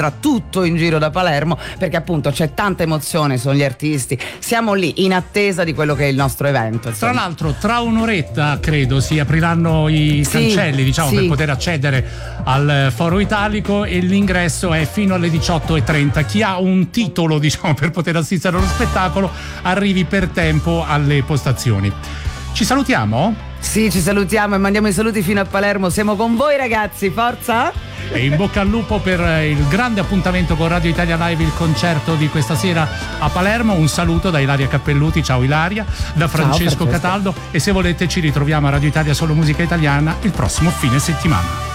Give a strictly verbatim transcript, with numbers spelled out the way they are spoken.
tutto in giro da Palermo, perché appunto c'è tanta emozione, sono gli artisti, siamo lì in attesa di quello che è il nostro evento, insomma. Tra l'altro tra un'oretta credo si apriranno i sì, cancelli, diciamo, sì. per poter accedere al Foro Italico, e l'ingresso è fino alle diciotto e trenta. Chi ha un titolo, diciamo, per poter assistere allo spettacolo arrivi per tempo alle postazioni. Ci salutiamo? Sì, ci salutiamo e mandiamo i saluti fino a Palermo, siamo con voi ragazzi, forza! E in bocca al lupo per il grande appuntamento con Radio Italia Live, il concerto di questa sera a Palermo. Un saluto da Ilaria Cappelluti, ciao Ilaria, da Francesco, Francesco Cataldo, e se volete ci ritroviamo a Radio Italia Solo Musica Italiana il prossimo fine settimana.